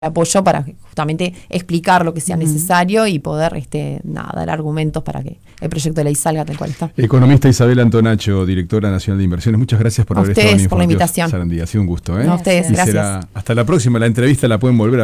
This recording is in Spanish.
apoyo para justamente explicar lo que sea necesario y poder dar argumentos para que el proyecto de ley salga tal cual está. Economista Isabel Antonacho, directora nacional de inversiones, muchas gracias por haber estado en por la invitación. Sarandí. Ha sido un gusto. A ustedes, y gracias. Será hasta la próxima. La entrevista la pueden volver a